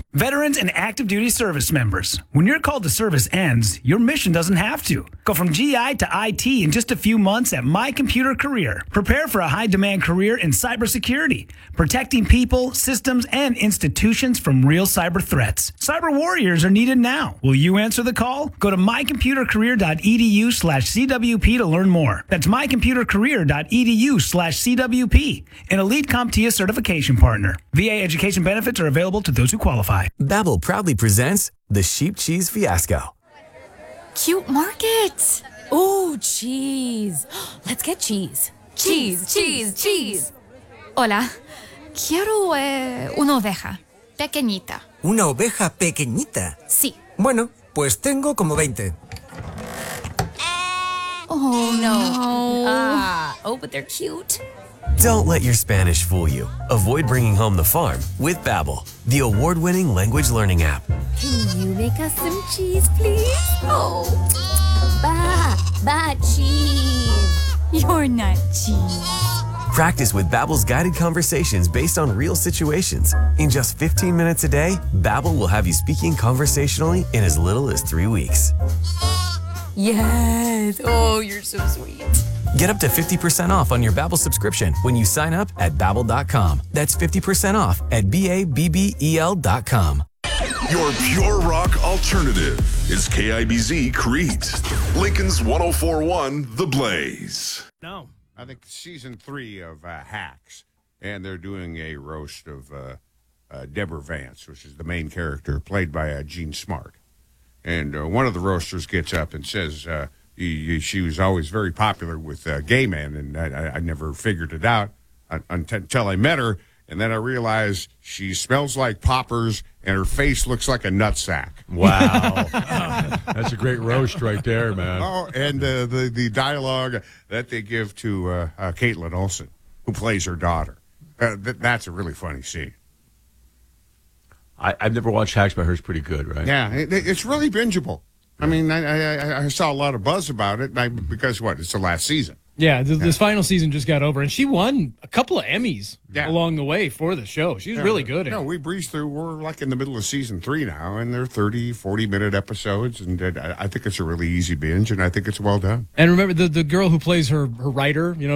Veterans and active duty service members. When your call to service ends, your mission doesn't have to. Go from GI to IT in just a few months at My Computer Career. Prepare for a high-demand career in cybersecurity, protecting people, systems, and institutions from real cyber threats. Cyber warriors are needed now. Will you answer the call? Go to mycomputercareer.edu/CWP to learn more. That's mycomputercareer.edu/CWP, an elite CompTIA certification partner. VA education benefits are available to those who qualify. Babbel proudly presents the Sheep Cheese Fiasco. Cute market. Oh, cheese. Let's get cheese. Cheese. Hola. Quiero una oveja. Pequeñita. ¿Una oveja pequeñita? Sí. Bueno, pues tengo como 20. Oh, no. But they're cute. Don't let your Spanish fool you. Avoid bringing home the farm with Babbel, the award-winning language learning app. Can you make us some cheese, please? Oh, cheese. You're not cheese. Practice with Babbel's guided conversations based on real situations. In just 15 minutes a day, Babbel will have you speaking conversationally in as little as 3 weeks. Yes. Oh, you're so sweet. Get up to 50% off on your Babbel subscription when you sign up at Babbel.com. That's 50% off at BABBEL.com. Your pure rock alternative is KIBZ Crete. Lincoln's 104.1 The Blaze. No. I think season 3 of Hacks, and they're doing a roast of Deborah Vance, which is the main character, played by Gene Smart. And one of the roasters gets up and says she was always very popular with gay men, and I never figured it out until I met her, and then I realized she smells like poppers and her face looks like a nutsack. Wow. That's a great roast right there, man. Oh, and the dialogue that they give to Caitlin Olsen, who plays her daughter. That's a really funny scene. I've never watched Hacks, but I heard it's pretty good, right? Yeah, it's really bingeable. I mean, I saw a lot of buzz about it because, it's the last season. Yeah, this final season just got over, and she won a couple of Emmys along the way for the show. She's really good at it. We breezed through. We're like in the middle of season 3 now, and they're 30, 40-minute episodes, and I think it's a really easy binge, and I think it's well done. And remember, the girl who plays her writer,